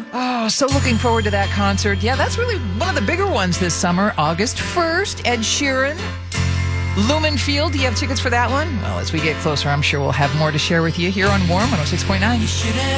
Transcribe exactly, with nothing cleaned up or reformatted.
Oh, so looking forward to that concert. Yeah, that's really one of the bigger ones this summer. August first, Ed Sheeran. Lumen Field, do you have tickets for that one? Well, as we get closer, I'm sure we'll have more to share with you here on Warm one oh six point nine.